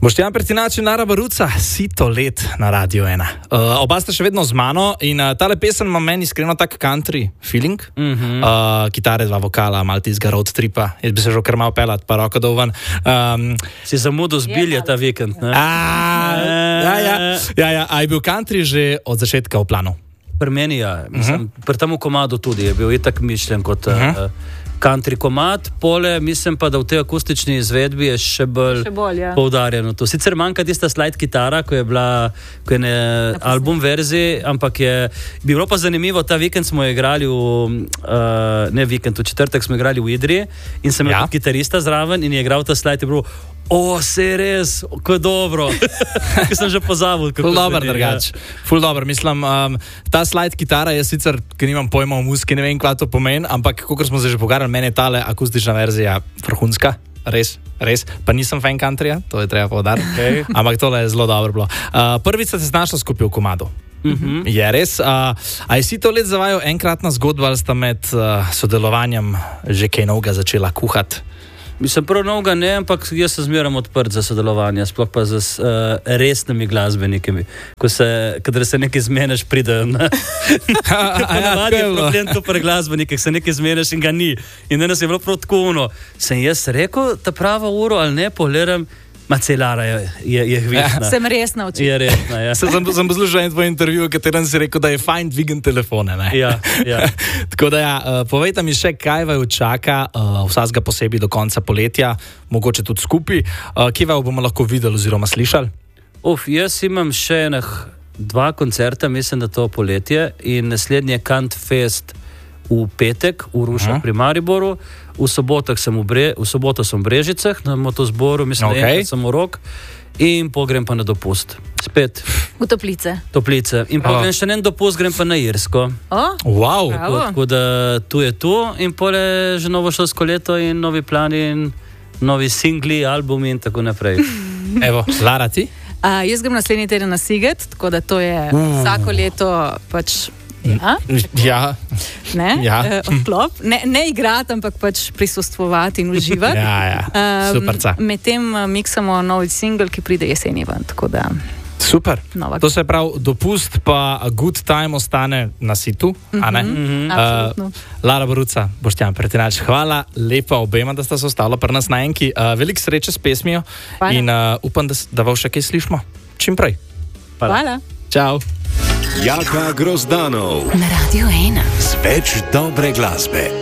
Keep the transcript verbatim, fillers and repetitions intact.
Boštjan Pretinač in Lara Baruca, Sito let na Radio ena. Uh, oba sta še vedno z mano in uh, tale pesem ima meni iskreno tak country feeling. Mm-hmm. Uh, kitare, dva vokala, malo tizga road tripa. Jaz bi se že kar malo pelat, pa roko doven. Um, si zamudil z bilje ta vikend, ne? A, ja, ja, ja, ja. A je bil country že od začetka v planu? Pri meni ja. Mislim, uh-huh. Pri temu komadu tudi je bil itak mišljen kot... Uh-huh. Uh, country komad, pole, mislim pa, da v tej akustični izvedbi je še bolj, še bolj ja. poudarjeno to. Sicer manjka tista slide kitara, ko je bila ko je ne, album verziji, ampak je bilo pa zanimivo, ta vikend smo igrali v, uh, ne vikend, v četrtek smo igrali v Idriji in sem imel ja. kitarista zraven in je igral ta slide in je bilo, o, se je res, ko je dobro. Ko sem že pozabil. Ful dober drugač. Ful dober, mislim, um, ta slide kitara je sicer, ker nimam pojma o muziki, ne vem, kva to pomeni, ampak kakor smo se že pogovarjali, meni je tale akustična verzija vrhunska, res, res, pa nisem fan countryja, to je treba povedati, okay. Ampak tole je zelo dobro bilo. Uh, prvič ste se znašli skupaj v komadu. Mm-hmm. Je res. Uh, a je Sito let za vaju enkratna zgodba, ali sta med uh, sodelovanjem že kaj novega začela kuhati? Mislim, prav novega ne, ampak jaz se zmeram odprt za sodelovanje, sploh pa z uh, resnimi glasbenikami. Ko se, kadar se nekaj zmeneš, pridejo na... Ponavadi je problem to pri glasbenikih, se nekaj zmeneš in ga ni. In danes je bilo prav tako ono. Sem jaz rekel, ta prava uro ali ne, pogledam, Macelara je, je, je hvitna. Sem resna očitno. Je resna, ja. Sem, sem poslušal en tvoj intervju, v katerem si rekel, da je fajn dvigen telefone, ne? Ja, ja. Tako da ja, uh, povejte mi še, kaj vaju čaka, uh, vsazga posebej do konca poletja, mogoče tudi skupaj. Uh, kje vaju bomo lahko videli oziroma slišali? Uf, jaz imam še enih dva koncerta, mislim, da to poletje in naslednji je Kant Fest v petek, v Ruša uh-huh. pri Mariboru. V sobotah sem v, Bre, v soboto sem v Brežicah na motozboru, mislim, okay. da enkrat sem v Rok in pogrem pa na dopust. Spet. V Toplice. Toplice. In pa grem še en dopust, grem pa na Irsko. Oh, wow. Tako da tu je tu in pole že novo šolsko leto in novi plani in novi singli, albumi in tako naprej. Evo, Lara, ti? Uh, jaz grem naslednji teden na Siget, tako da to je uh. vsako leto pač Ja, ja. Ne, ja. uh, odklop. Ne, ne igrati, ampak pač prisostvovati in uživati. Ja, ja. Um, Superca. Medtem uh, miksamo nov single, ki pride jeseni ven, tako da... Super. Nova. To se pravi, dopust pa good time ostane na situ, mm-hmm. a ne? Mm-hmm. Absolutno. Uh, Lara Baruca, Boštjan Pretinač, hvala lepa obema, da sta se ostala pri nas na enki. Uh, veliko sreče s pesmijo hvala. In uh, upam, da, da vam še kaj slišimo. Čim prej. Hvala. Hvala. Čau. Jaka Grozdanov na Radio ena. Z več dobre glasbe.